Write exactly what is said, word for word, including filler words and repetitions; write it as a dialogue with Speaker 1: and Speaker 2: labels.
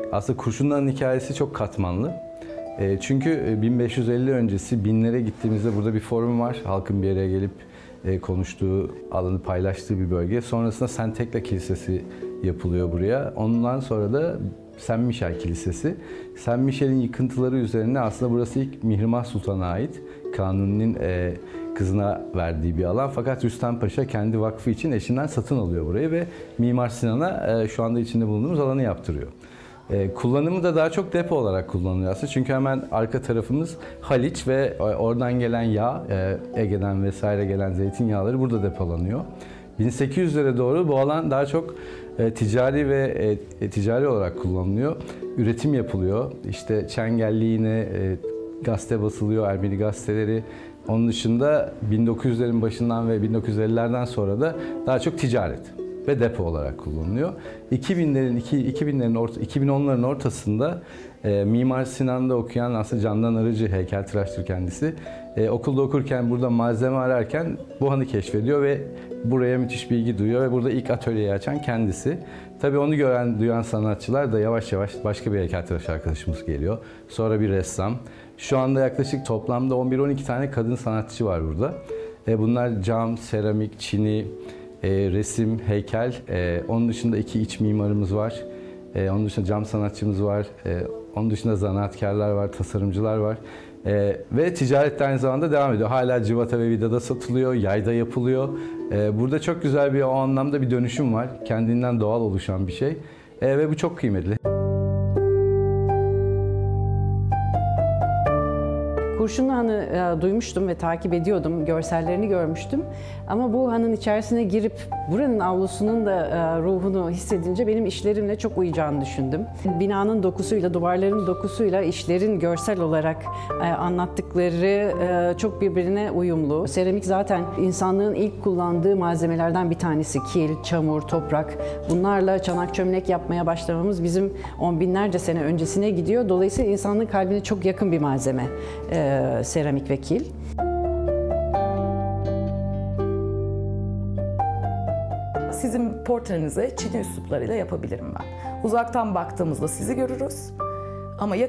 Speaker 1: Aslında Kurşunlu'nun hikayesi çok katmanlı. E, çünkü bin beş yüz elli öncesi binlere gittiğimizde burada bir forum var. Halkın bir araya gelip e, konuştuğu, alanı paylaştığı bir bölge. Sonrasında Saint Tekla Kilisesi yapılıyor buraya. Ondan sonra da Saint Michel Kilisesi. Saint Michel'in yıkıntıları üzerine aslında burası ilk Mihrimah Sultan'a ait. Kanuni'nin e, kızına verdiği bir alan. Fakat Rüstem Paşa kendi vakfı için eşinden satın alıyor burayı ve Mimar Sinan'a e, şu anda içinde bulunduğumuz alanı yaptırıyor. E, kullanımı da daha çok depo olarak kullanılıyor aslında. Çünkü hemen arka tarafımız Haliç ve oradan gelen yağ, e, Ege'den vesaire gelen zeytinyağları burada depolanıyor. bin sekiz yüzlere doğru bu alan daha çok e, ticari ve e, ticari olarak kullanılıyor. Üretim yapılıyor. İşte Çengelli yine e, gazete basılıyor, Ermeni gazeteleri. Onun dışında bin dokuz yüzlerin başından ve bin dokuz yüz ellilerden sonra da daha çok ticaret ve depo olarak kullanılıyor. iki binlerin iki binlerin orta, iki bin onların ortasında e, Mimar Sinan'da okuyan aslında Candan Arıcı, heykeltıraştır kendisi. E, okulda okurken burada malzeme ararken bu hanı keşfediyor ve buraya müthiş bir ilgi duyuyor ve burada ilk atölyeyi açan kendisi. Tabii onu gören, duyan sanatçılar da yavaş yavaş başka bir heykeltıraş arkadaşımız geliyor. Sonra bir ressam. Şu anda yaklaşık toplamda on bir on iki tane kadın sanatçı var burada. E, bunlar cam, seramik, çini, e, resim, heykel. E, onun dışında iki iç mimarımız var. E, onun dışında cam sanatçımız var. E, onun dışında zanaatkarlar var, tasarımcılar var. E, ve ticaret de aynı zamanda devam ediyor. Hala cıvata ve vidada satılıyor, yayda yapılıyor. E, burada çok güzel bir o anlamda bir dönüşüm var. Kendinden doğal oluşan bir şey. E, ve bu çok kıymetli.
Speaker 2: Kurşunlu Han'ı e, duymuştum ve takip ediyordum, görsellerini görmüştüm. Ama bu hanın içerisine girip buranın avlusunun da e, ruhunu hissedince benim işlerimle çok uyacağını düşündüm. Binanın dokusuyla, duvarların dokusuyla işlerin görsel olarak e, anlattıkları e, çok birbirine uyumlu. Seramik zaten insanlığın ilk kullandığı malzemelerden bir tanesi. Kil, çamur, toprak. Bunlarla çanak çömlek yapmaya başlamamız bizim on binlerce sene öncesine gidiyor. Dolayısıyla insanlığın kalbine çok yakın bir malzeme. E, seramik ve kil.
Speaker 3: Sizin portrenizi çini üsluplarıyla yapabilirim ben. Uzaktan baktığımızda sizi görürüz ama